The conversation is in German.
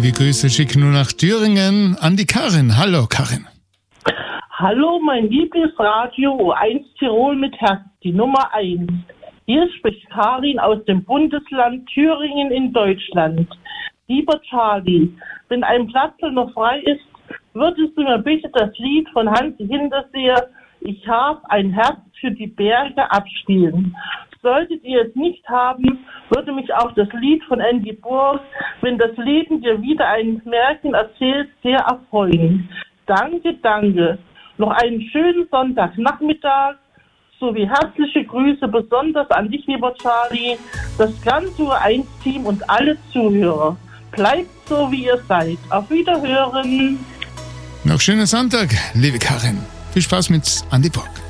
Liebe Grüße schicken nur nach Thüringen an die Karin. Hallo Karin. Hallo, mein Lieblingsradio 1 Tirol mit Herz, die Nummer 1. Hier spricht Karin aus dem Bundesland Thüringen in Deutschland. Lieber Charlie, wenn ein Platz noch frei ist, würdest du mir bitte das Lied von Hansi Hinterseer, Ich hab ein Herz für die Berge, abspielen. Solltet ihr es nicht haben, würde mich auch das Lied von Andy Burg, Wenn das Leben dir wieder ein Märchen erzählt, sehr erfreuen. Danke, danke. Noch einen schönen Sonntagnachmittag sowie herzliche Grüße besonders an dich, lieber Charlie, das ganze U1-Team und alle Zuhörer. Bleibt so, wie ihr seid. Auf Wiederhören. Noch schönen Sonntag, liebe Karin. Viel Spaß mit Andy Burg.